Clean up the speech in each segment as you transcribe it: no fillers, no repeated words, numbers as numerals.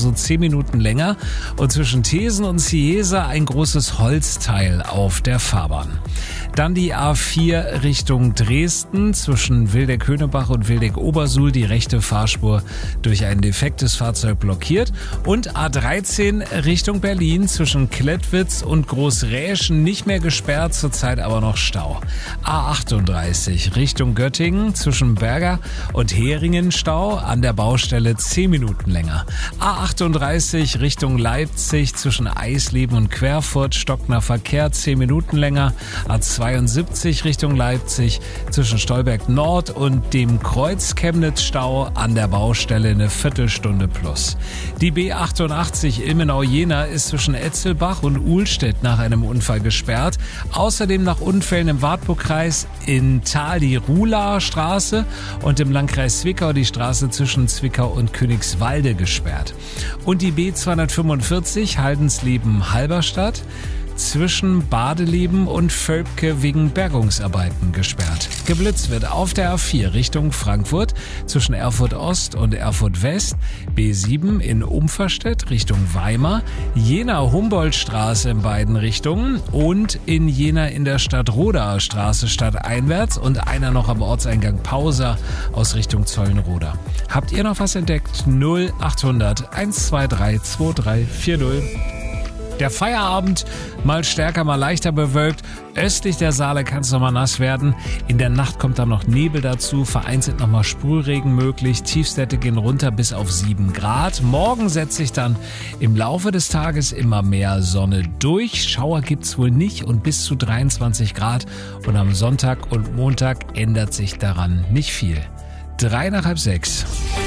so 10 Minuten länger und zwischen Thesen und Ciesa ein großes Holzteil auf der Fahrbahn. Dann die A4 Richtung Dresden zwischen Wildeck-Höhnebach und Wildeck-Obersuhl, die rechte Fahrspur durch ein defektes Fahrzeug blockiert. Und A13 Richtung Berlin zwischen Klettwitz und Großräschen nicht mehr gesperrt, zurzeit aber noch Stau. A38 Richtung Göttingen zwischen Berger und Heringen Stau, an der Baustelle 10 Minuten länger. A38 Richtung Leipzig zwischen Eisleben und Querfurt, stockender Verkehr 10 Minuten länger. A72 Richtung Leipzig zwischen Stolberg Nord und dem Kreuz Chemnitz-Stau, an der Baustelle eine Viertelstunde plus. Die B88 Ilmenau-Jena ist zwischen Etzelbach und Uhlstedt nach einem Unfall gesperrt. Außerdem nach Unfällen im Wartburgkreis in Thal die Ruhlaer Straße und im Landkreis Zwickau die Straße zwischen Zwickau und Königswalde gesperrt. Und die B245 Haldensleben-Halberstadt zwischen Badeleben und Völpke wegen Bergungsarbeiten gesperrt. Geblitzt wird auf der A4 Richtung Frankfurt zwischen Erfurt Ost und Erfurt West, B7 in Umverstedt Richtung Weimar, Jena-Humboldt-Straße in beiden Richtungen und in Jena in der Stadtrodaer Straße stadteinwärts und einer noch am Ortseingang Pausa aus Richtung Zollenroda. Habt ihr noch was entdeckt? 0800 123 2340. Der Feierabend mal stärker, mal leichter bewölkt. Östlich der Saale kann es nochmal nass werden. In der Nacht kommt dann noch Nebel dazu. Vereinzelt nochmal Sprühregen möglich. Tiefstwerte gehen runter bis auf 7 Grad. Morgen setzt sich dann im Laufe des Tages immer mehr Sonne durch. Schauer gibt's wohl nicht und bis zu 23 Grad. Und am Sonntag und Montag ändert sich daran nicht viel. 3 nach halb 6.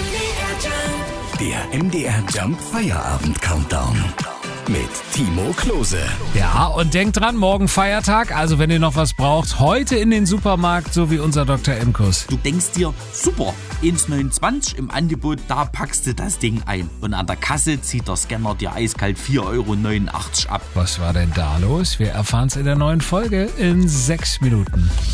Der MDR Jump Feierabend Countdown. Mit Timo Klose. Ja, und denkt dran, morgen Feiertag, also wenn ihr noch was braucht, heute in den Supermarkt, so wie unser Dr. Imkus. Du denkst dir, super, 1,29 im Angebot, da packst du das Ding ein. Und an der Kasse zieht der Scanner dir eiskalt 4,89 € ab. Was war denn da los? Wir erfahren es in der neuen Folge in 6 Minuten.